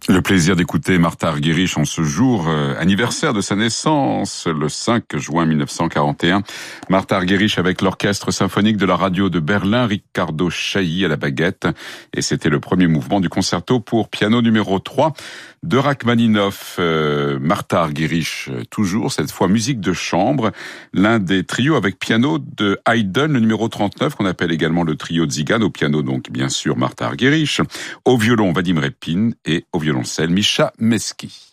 Le plaisir d'écouter Martha Argerich en ce jour anniversaire de sa naissance, le 5 juin 1941. Martha Argerich avec l'Orchestre symphonique de la radio de Berlin, Riccardo Chailly à la baguette. Et c'était le premier mouvement du concerto pour piano numéro 3 de Rachmaninoff. Martha Argerich, toujours, cette fois musique de chambre, l'un des trios avec piano de Haydn, le numéro 39, qu'on appelle également le trio Tzigane, au piano donc bien sûr Martha Argerich, au violon Vadim Repin et au violoncelle Misha Meski.